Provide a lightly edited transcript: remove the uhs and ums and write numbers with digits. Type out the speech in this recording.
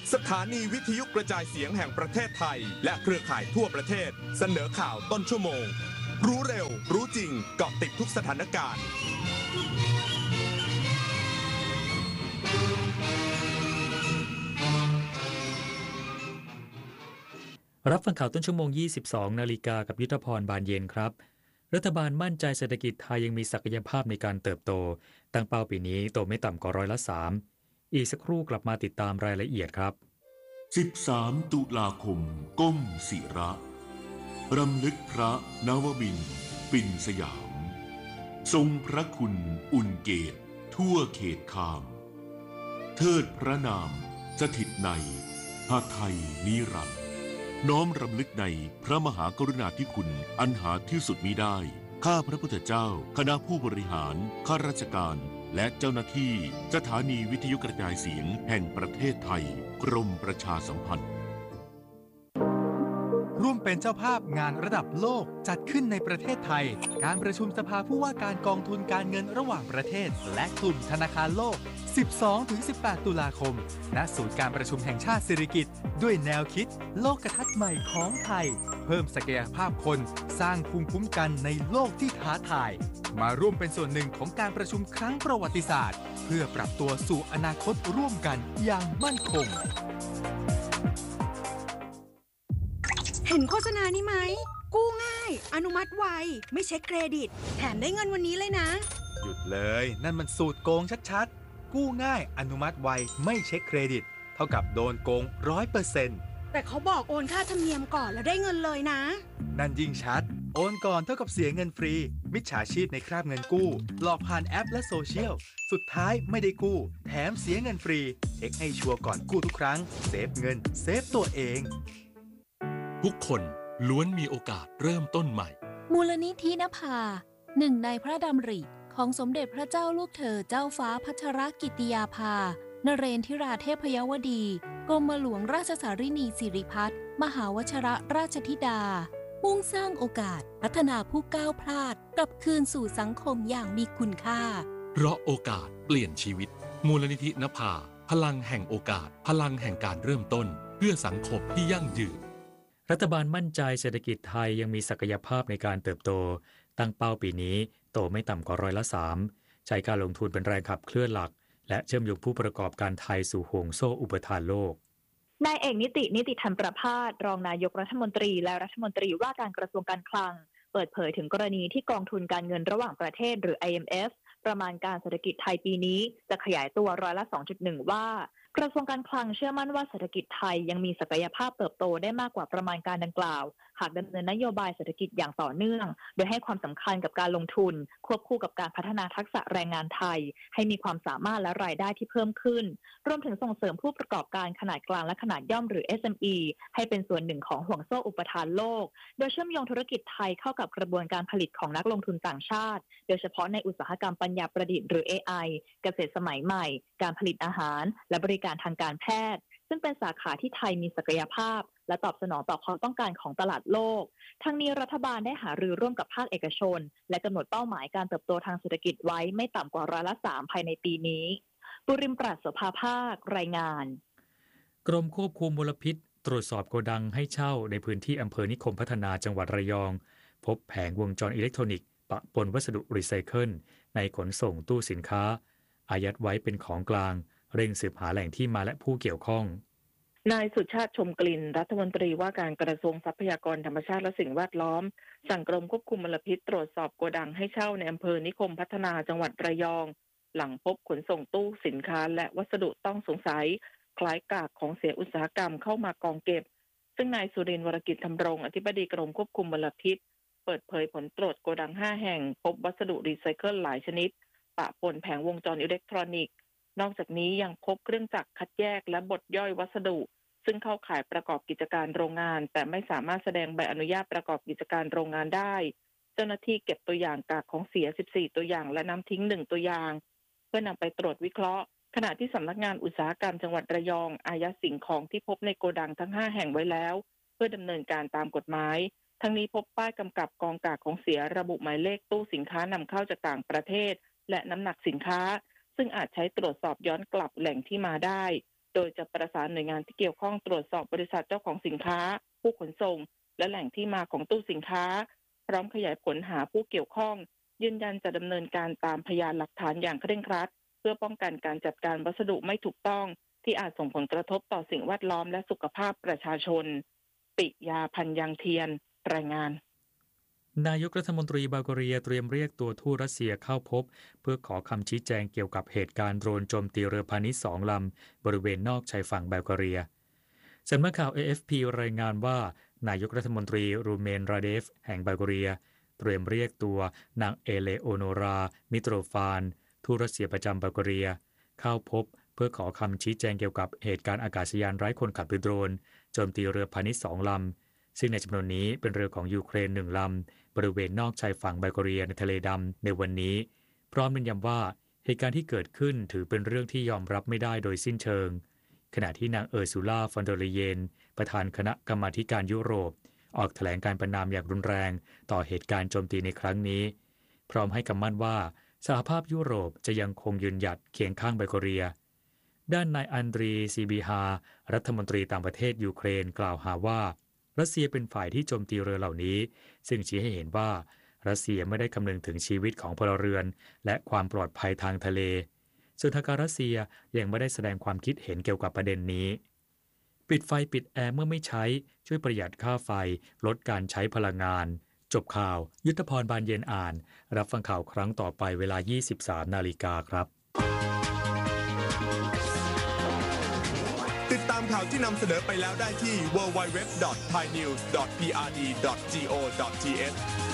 สถานีวิทยุกระจายเสียงแห่งประเทศไทยและเครือข่ายทั่วประเทศเสนอข่าวต้นชั่วโมงรู้เร็วรู้จริงเกาะติดทุกสถานการณ์รับฟังข่าวต้นชั่วโมง 22 นาฬิกากับยุทธพรบานเย็นครับรัฐบาลมั่นใจเศรษฐกิจไทยยังมีศักยภาพในการเติบโตตั้งเป้าปีนี้โตไม่ต่ำกว่า3%อีกสักครู่กลับมาติดตามรายละเอียดครับ 13 ตุลาคมก้มศิระรำลึกพระนวมินทร์ปิ่นสยามทรงพระคุณอุ่นเกตทั่วเขตคามเทิดพระนามสถิตในพระไทยนิรันดร์น้อมรำลึกในพระมหากรุณาธิคุณอันหาที่สุดมิได้ข้าพระพุทธเจ้าคณะผู้บริหารข้าราชการและเจ้าหน้าที่สถานีวิทยุกระจายเสียงแห่งประเทศไทยกรมประชาสัมพันธ์ร่วมเป็นเจ้าภาพงานระดับโลกจัดขึ้นในประเทศไทยการประชุมสภาผู้ว่าการกองทุนการเงินระหว่างประเทศและกลุ่มธนาคารโลก 12-18 ตุลาคมณศูนย์การประชุมแห่งชาติสิริกิติ์ด้วยแนวคิดโลกทัศน์ใหม่ของไทยเพิ่มศักยภาพคนสร้างภูมิคุ้มกันในโลกที่ท้าทายมาร่วมเป็นส่วนหนึ่งของการประชุมครั้งประวัติศาสตร์เพื่อปรับตัวสู่อนาคตร่วมกันอย่างมั่นคงเห็นโฆษณานี้ไหมกู้ง่ายอนุมัติไวไม่เช็คเครดิตแถมได้เงินวันนี้เลยนะหยุดเลยนั่นมันสูตรโกงชัดๆกู้ง่ายอนุมัติไวไม่เช็คเครดิตเท่ากับโดนโกง 100% แต่เขาบอกโอนค่าธรรมเนียมก่อนแล้วได้เงินเลยนะนั่นยิ่งชัดโอนก่อนเท่ากับเสียเงินฟรีมิจฉาชีพในคราบเงินกู้หลอกผ่านแอปและโซเชียลสุดท้ายไม่ได้กู้แถมเสียเงินฟรีเช็คให้ชัวร์ก่อนกู้ทุกครั้งเซฟเงินเซฟตัวเองทุกคนล้วนมีโอกาสเริ่มต้นใหม่มูลนิธินภาหนึ่งในพระดำริของสมเด็จพระเจ้าลูกเธอเจ้าฟ้าพัชรกิติยาภานเรนทิราเทพยวดีกรมหลวงราชสารินีสิริพัฒน์มหาวชิรราชธิดามุ่งสร้างโอกาสพัฒนาผู้ก้าวพลาดกลับคืนสู่สังคมอย่างมีคุณค่าเพราะโอกาสเปลี่ยนชีวิตมูลนิธินภาพลังแห่งโอกาสพลังแห่งการเริ่มต้นเพื่อสังคมที่ยั่งยืนรัฐบาลมั่นใจเศรษฐกิจไทยยังมีศักยภาพในการเติบโตตั้งเป้าปีนี้โตไม่ต่ำกว่า3%ใช้การลงทุนเป็นแรงขับเคลื่อนหลักและเชื่อมโยงผู้ประกอบการไทยสู่ห่วงโซ่อุปทานโลกนายเอกนิติธรรมประภาสรองนายกรัฐมนตรีและรัฐมนตรีว่าการกระทรวงการคลังเปิดเผยถึงกรณีที่กองทุนการเงินระหว่างประเทศหรือ IMF ประมาณการเศรษฐกิจไทยปีนี้จะขยายตัว2.1%ว่ากระทรวงการคลังเชื่อมั่นว่าเศรษฐกิจไทยยังมีศักยภาพเติบโตได้มากกว่าประมาณการดังกล่าวหากดำเนินนโยบายเศรษฐกิจอย่างต่อเนื่องโดยให้ความสำคัญกับการลงทุนควบคู่กับการพัฒนาทักษะแรงงานไทยให้มีความสามารถและรายได้ที่เพิ่มขึ้นรวมถึงส่งเสริมผู้ประกอบการขนาดกลางและขนาดย่อมหรือ SME ให้เป็นส่วนหนึ่งของห่วงโซ่อุปทานโลกโดยเชื่อมโยงธุรกิจไทยเข้ากับกระบวนการผลิตของนักลงทุนต่างชาติโดยเฉพาะในอุตสาหกรรมปัญญาประดิษฐ์หรือ AI เกษตรสมัยใหม่การผลิตอาหารและบริการทางการแพทย์ซึ่งเป็นสาขาที่ไทยมีศักยภาพและตอบสนองต่อความต้องการของตลาดโลกทั้งนี้รัฐบาลได้หารือร่วมกับภาคเอกชนและกำหนดเป้าหมายการเติบโตทางเศรษฐกิจไว้ไม่ต่ำกว่า3%ภายในปีนี้ปุริมปราศโสภาภาครายงานกรมควบคุมมลพิษตรวจสอบโกดังให้เช่าในพื้นที่อำเภอนิคมพัฒนาจังหวัดระยองพบแผงวงจรอิเล็กทรอนิกส์ปะปนวัสดุรีไซเคิลในขนส่งตู้สินค้าอายัดไว้เป็นของกลางเร่งสืบหาแหล่งที่มาและผู้เกี่ยวข้องนายสุชาติชมกลิ่นรัฐมนตรีว่าการกระทรวงทรัพยากรธรรมชาติและสิ่งแวดล้อมสั่งกรมควบคุมมลพิษตรวจสอบโกดังให้เช่าในอำเภอนิคมพัฒนาจังหวัดระยองหลังพบขนส่งตู้สินค้าและวัสดุต้องสงสัยคล้ายกากของเสียอุตสาหกรรมเข้ามากองเก็บซึ่งนายสุรินทร์วรกิจธรรมรงค์อธิบดีกรมควบคุมมลพิษเปิดเผยผลตรวจโกดัง5แห่งพบวัสดุรีไซเคิลหลายชนิดปะปนแผงวงจรอิเล็กทรอนิกส์นอกจากนี้ยังพบเครื่องจักรคัดแยกและบดย่อยวัสดุซึ่งเข้าข่ายประกอบกิจการโรงงานแต่ไม่สามารถแสดงใบอนุญาตประกอบกิจการโรงงานได้เจ้าหน้าที่เก็บตัวอย่างกากของเสีย14ตัวอย่างและน้ำทิ้ง1ตัวอย่างเพื่อนำไปตรวจวิเคราะห์ขณะที่สำนักงานอุตสาหกรรมจังหวัดระยองอายัดสิ่งของที่พบในโกดังทั้ง5แห่งไว้แล้วเพื่อดำเนินการตามกฎหมายทั้งนี้พบป้ายกำกับกองกากของเสียระบุหมายเลขตู้สินค้านำเข้าจากต่างประเทศและน้ำหนักสินค้าซึ่งอาจใช้ตรวจสอบย้อนกลับแหล่งที่มาได้โดยจะประสานหน่วยงานที่เกี่ยวข้องตรวจสอบบริษัทเจ้าของสินค้าผู้ขนส่งและแหล่งที่มาของตู้สินค้าพร้อมขยายผลหาผู้เกี่ยวข้องยืนยันจะดำเนินการตามพยานหลักฐานอย่างเคร่งครัดเพื่อป้องกันการจัดการวัสดุไม่ถูกต้องที่อาจส่งผลกระทบต่อสิ่งแวดล้อมและสุขภาพประชาชนปิยาพันยังเทียนรายงานนายกรัฐมนตรีบัลแกเรียเตรียมเรียกตัวทูตรัสเซียเข้าพบเพื่อขอคำชี้แจงเกี่ยวกับเหตุการณ์โดรนโจมตีเรือพาณิชย์2 ลำบริเวณนอกชายฝั่งบัลแกเรียสำนักข่าว AFP รายงานว่านายกรัฐมนตรีรูเมนราเดฟแห่งบัลแกเรียเตรียมเรียกตัวนางเอเลโอโนรามิโตรฟานทูตรัสเซียประจำบัลแกเรียเข้าพบเพื่อขอคำชี้แจงเกี่ยวกับเหตุการณ์อากาศยานไร้คนขับหรือโดรนโจมตีเรือพาณิชย์2 ลำซึ่งในจำนวนนี้เป็นเรือของยูเครน1 ลำบริเวณนอกชายฝั่งบัลแกเรียในทะเลดำในวันนี้พร้อมเน้นย้ำว่าเหตุการณ์ที่เกิดขึ้นถือเป็นเรื่องที่ยอมรับไม่ได้โดยสิ้นเชิงขณะที่นางเออร์ซูล่าฟอนเดอร์เลเยนประธานคณะกรรมาธิการยุโรปออกแถลงการประณามอย่างรุนแรงต่อเหตุการณ์โจมตีในครั้งนี้พร้อมให้คำมั่นว่าสหภาพยุโรปจะยังคงยืนหยัดเคียงข้างบัลแกเรียด้านนายอันดรีซีบีฮารัฐมนตรีต่างประเทศยูเครนกล่าวหาว่ารัสเซียเป็นฝ่ายที่โจมตีเรือเหล่านี้ซึ่งชี้ให้เห็นว่ารัสเซียไม่ได้คำนึงถึงชีวิตของพลเรือนและความปลอดภัยทางทะเลส่วนทางการรัสเซียยังไม่ได้แสดงความคิดเห็นเกี่ยวกับประเด็นนี้ปิดไฟปิดแอร์เมื่อไม่ใช้ช่วยประหยัดค่าไฟลดการใช้พลังงานจบข่าวยุทธพรบานเย็นอ่านรับฟังข่าวครั้งต่อไปเวลา 23:00 น.ครับติดตามข่าวที่นำเสนอไปแล้วได้ที่ www.thainews.prd.go.th